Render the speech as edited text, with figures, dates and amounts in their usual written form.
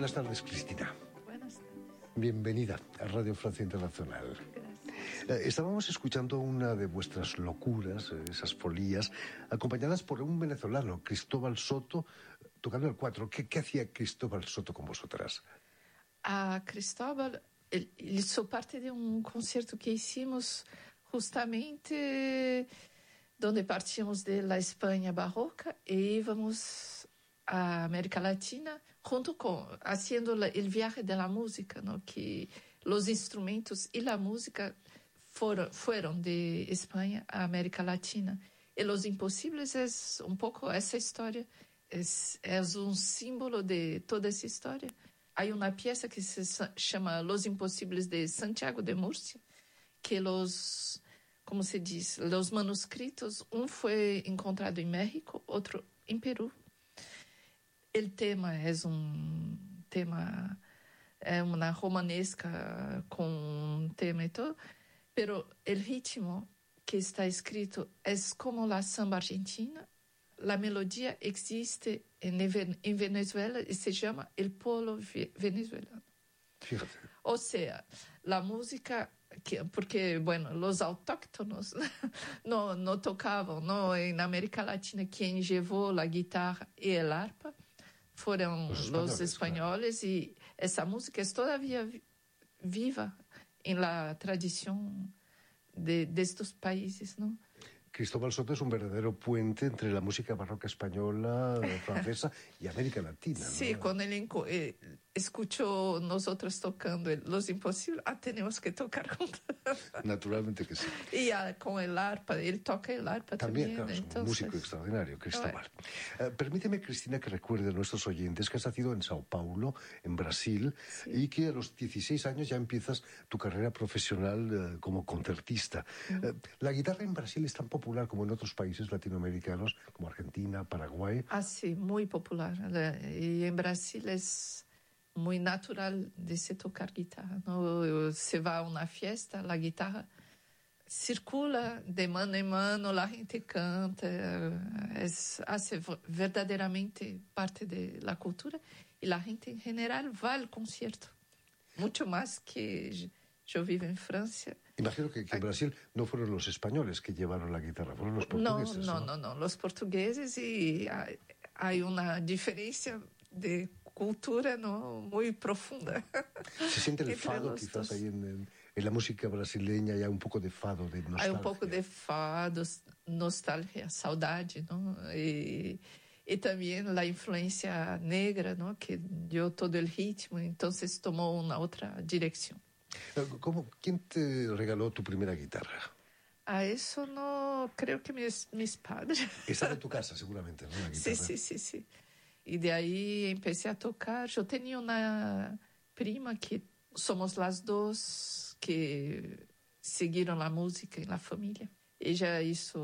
Buenas tardes, Cristina. Buenas tardes. Bienvenida a Radio Francia Internacional. Gracias. Estábamos escuchando una de vuestras locuras, esas folías, acompañadas por un venezolano, Cristóbal Soto, tocando el cuatro. ¿Qué hacía Cristóbal Soto con vosotras? A Cristóbal, ele hizo parte de un concierto que hicimos justamente donde partimos de la España barroca e íbamos a América Latina junto con haciendo el viaje de la música, ¿no? Que los instrumentos y la música fueron de España a América Latina. Y Los Imposibles es un poco esa historia, es un símbolo de toda esa historia. Hay una pieza que se llama Los Imposibles de Santiago de Murcia, que como se dice, los manuscritos, fue encontrado en México, otro en Perú. El tema es una romanesca con un tema y todo, pero el ritmo que está escrito es como la samba argentina. La melodía existe en Venezuela y se llama el polo venezolano. Fíjate. O sea, la música, porque, bueno, los autóctonos no tocaban, ¿no? En América Latina quien llevó la guitarra y el arpa fueron los españoles, claro. Y esa música es todavía viva en la tradición de estos países, ¿no? Cristóbal Soto es un verdadero puente entre la música barroca española, francesa y América Latina, ¿no? Sí, cuando él escuchó nosotros tocando Los Imposibles, tenemos que tocar juntos. Naturalmente que sí. Y con el arpa, él toca el arpa también. Claro, es un músico extraordinario, Cristóbal. Permíteme, Cristina, que recuerde a nuestros oyentes que has nacido en Sao Paulo, en Brasil, sí. Y que a los 16 años ya empiezas tu carrera profesional como concertista. La guitarra en Brasil es tan popular como en otros países latinoamericanos, como Argentina, Paraguay. Sí, muy popular. Y en Brasil es muy natural de se tocar guitarra, ¿no? Se va a una fiesta, la guitarra circula de mano en mano, la gente canta, hace verdaderamente parte de la cultura y la gente en general va al concierto, mucho más que yo vivo en Francia. Imagino que en Brasil no fueron los españoles que llevaron la guitarra, fueron los portugueses. No, los portugueses, y hay una diferencia de cultura, ¿no? Muy profunda. Se siente el fado quizás ahí en la música brasileña, hay un poco de fado, de nostalgia. Hay un poco de fado, nostalgia, saudade, ¿no? Y también la influencia negra, ¿no? Que dio todo el ritmo, entonces tomó una otra dirección. ¿Quién te regaló tu primera guitarra? Eso no, creo que mis padres. Está en tu casa seguramente, ¿no? La guitarra. Sí. Y de ahí empecé a tocar. Yo tenía una prima que somos las dos que siguieron la música en la familia. Ella hizo